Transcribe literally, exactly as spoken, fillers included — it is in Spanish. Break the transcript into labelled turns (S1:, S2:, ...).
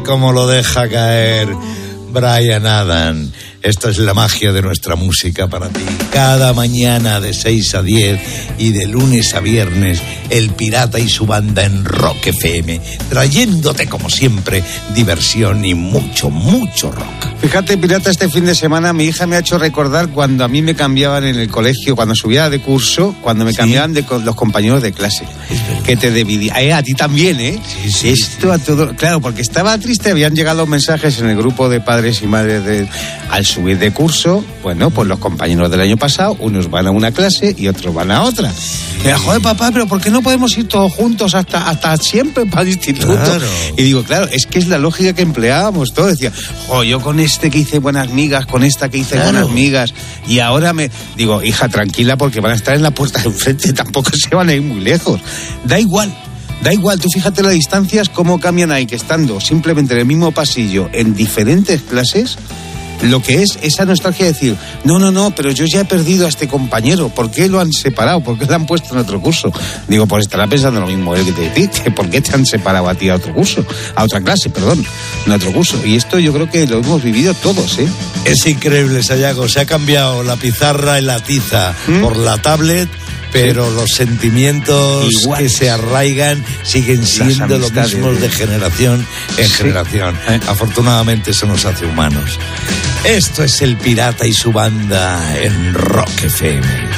S1: cómo lo deja caer Bryan Adams. Esta es la magia de nuestra música para ti. Cada mañana de seis a diez y de lunes a viernes, El Pirata y su banda en Rock F M, trayéndote como siempre diversión y mucho, mucho rock.
S2: Fíjate, Pirata, este fin de semana mi hija me ha hecho recordar cuando a mí me cambiaban en el colegio, cuando subía de curso, cuando me ¿Sí? cambiaban de los compañeros de clase. Que te dividían. Eh, a ti también, ¿eh?
S1: Sí, sí,
S2: Esto sí. a todo. Claro, porque estaba triste, habían llegado mensajes en el grupo de padres y madres de al subir de curso, bueno, pues los compañeros del año pasado, unos van a una clase y otros van a otra. Y me dijo, joder, papá, pero ¿por qué no podemos ir todos juntos hasta, hasta siempre para el instituto?
S1: Claro.
S2: Y digo, claro, es que es la lógica que empleábamos todos. Decía, jo, yo con este que hice buenas migas, con esta que hice claro. buenas migas, y ahora me... Digo, hija, tranquila, porque van a estar en la puerta de enfrente, tampoco se van a ir muy lejos. Da igual. Da igual, tú fíjate las distancias, cómo cambian ahí, que estando simplemente en el mismo pasillo, en diferentes clases, lo que es esa nostalgia de decir, no, no, no, pero yo ya he perdido a este compañero, ¿por qué lo han separado? ¿Por qué lo han puesto en otro curso? Digo, pues estará pensando lo mismo él que te decía, que ¿por qué te han separado a ti a otro curso? A otra clase, perdón, a otro curso. Y esto yo creo que lo hemos vivido todos, ¿eh?
S1: Es increíble, Sayago, se ha cambiado la pizarra y la tiza ¿Mm? por la tablet, pero sí. los sentimientos Igual. que se arraigan siguen siendo los mismos de generación en sí. generación. ¿Eh? Afortunadamente eso nos hace humanos. Esto es El Pirata y su banda en Rock F M.